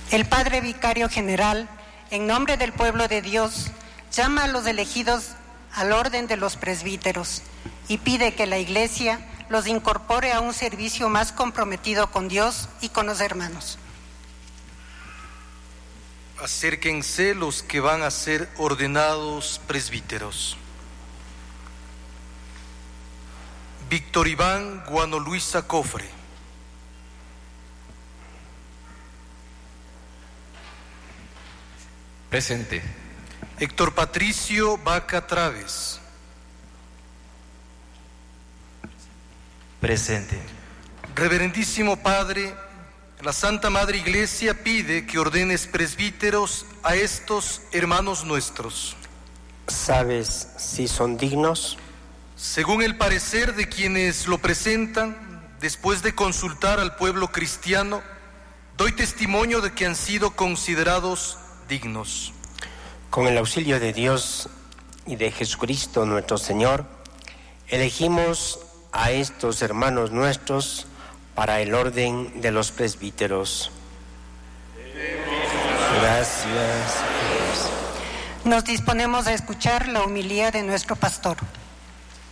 El Padre Vicario General, en nombre del pueblo de Dios, llama a los elegidos al orden de los presbíteros y pide que la Iglesia los incorpore a un servicio más comprometido con Dios y con los hermanos. Acérquense los que van a ser ordenados presbíteros. Víctor Iván Guano Luisa Cofre. Presente. Héctor Patricio Vaca Traves. Presente. Reverendísimo Padre, la Santa Madre Iglesia pide que ordenes presbíteros a estos hermanos nuestros. ¿Sabes si son dignos? Según el parecer de quienes lo presentan, después de consultar al pueblo cristiano, doy testimonio de que han sido considerados dignos. Con el auxilio de Dios y de Jesucristo nuestro Señor, elegimos a estos hermanos nuestros para el orden de los presbíteros. Gracias. Nos disponemos a escuchar la homilía de nuestro pastor.